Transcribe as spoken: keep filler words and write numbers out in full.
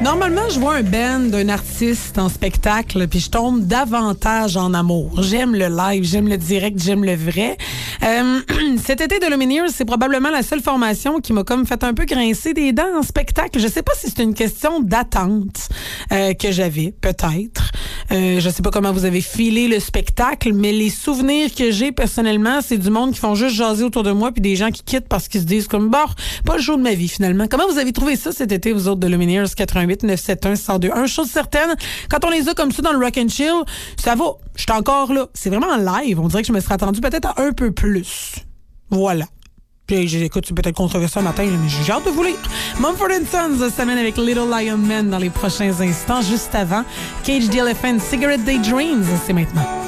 Normalement, je vois un band d'un artiste en spectacle, puis je tombe davantage en amour. J'aime le live, j'aime le direct, j'aime le vrai. Euh, cet été, The Lumineers, c'est probablement la seule formation qui m'a comme fait un peu grincer des dents en spectacle. Je sais pas si c'est une question d'attente euh, que j'avais, peut-être. Euh, je sais pas comment vous avez filé le spectacle, mais les souvenirs que j'ai personnellement, c'est du monde qui font juste jaser autour de moi, puis des gens qui quittent parce qu'ils se disent comme, bon, pas le show de ma vie finalement. Comment vous avez trouvé ça cet été, vous autres de Lumineers? Quatre-vingt-huit neuf sept un un zéro deux un. Chose certaine, quand on les a comme ça dans le rock and chill, ça va. Je suis encore là. C'est vraiment en live. On dirait que je me serais attendu peut-être à un peu plus. Voilà. Puis, j'écoute, c'est peut-être controversé un matin, mais j'ai hâte de vous lire. Mumford and Sons s'amène avec Little Lion Man dans les prochains instants. Juste avant, Cage the Elephant, Cigarette Daydreams, c'est maintenant.